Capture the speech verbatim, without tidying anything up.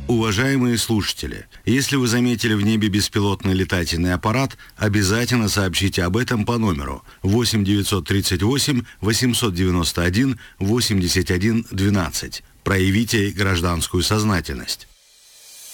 Уважаемые слушатели, если вы заметили в небе беспилотный летательный аппарат, обязательно сообщите об этом по номеру восемь девятьсот тридцать восемь восемьсот девяносто один восемьдесят один двенадцать. Проявите гражданскую сознательность.